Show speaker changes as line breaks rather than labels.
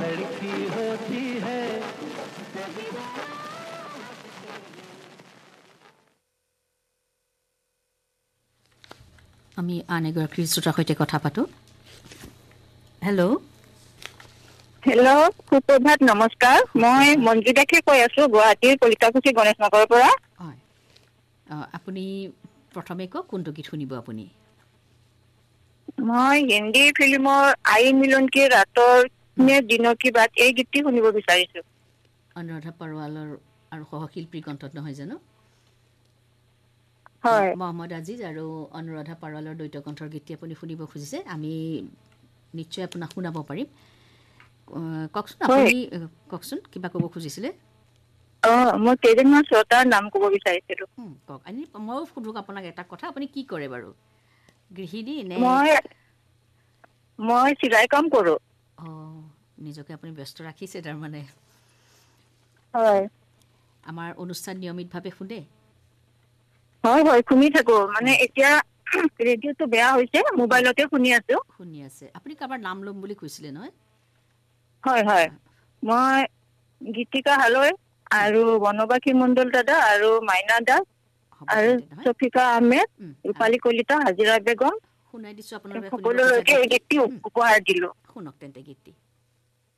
लड़की होती है
আমি আন এগৰাকী শ্ৰোতাৰ সৈতে কথা পাতো হেল্ল'
হেল্ল' সুপ্ৰভাত নমস্কাৰ মই মঞ্জুদাকে কৈ আছো গুৱাহাটীৰ কলিতাকুছি গণেশ নগৰৰ পৰা
হয় আপুনি প্ৰথমে কওক কোনটো গীত শুনিব আপুনি
মই হিন্দী ফিল্মৰ আই মিলন কি ৰাতৰ নে দিনৰ কি বাত এই গীতটি শুনিব বিচাৰিছো
অনুৰাধা পাৰোৱালৰ আৰু সহশিল্পী কণ্ঠত নহয় জানো
হয়
মোহাম্মদ আজিজ আৰু অনুৰাধা পাৰোৱালৰ দ্বৈত কণ্ঠৰ গীতটি আপুনি শুনিব খুজিছে আমি নিশ্চয় আপোনাক শুনাব পাৰিম কওকচোন আপুনি কওকচোন কিবা ক'ব খুজিছিলে
মই কেইজনমান শ্ৰোতাৰ নাম ক'ব বিচাৰিছিলো
কওক ময়ো সুধোক আপোনাক এটা কথা আপুনি কি কৰে বাৰু গৃহিণী নে
মই চিলাই কাম কৰো
নিজকে আপুনি ব্যস্ত ৰাখিছে তাৰমানে
হয়
আমাৰ অনুষ্ঠান নিয়মিতভাৱে শুনে
হয় হয় শুনি থাকো মানে এতিয়া ৰেডিঅ'টো বেয়া হৈছে মোবাইলতে শুনি
আছে আপুনি কাৰোবাৰ নাম ল'ম বুলি কৈছিলে নহয়
হয় হয় মই গীতিকা হালৈ আৰু বনবাসী মণ্ডল দাদা আৰু মাইনা দাস আৰু চফিকা আহমেদ ৰূপালী কলিতা হাজিৰা বেগম
শুনাই দিছোঁ আপোনালোকে
সকলোকে এই গীতটি উপহাৰ দিলো
শুনক তেন্তে গীতটি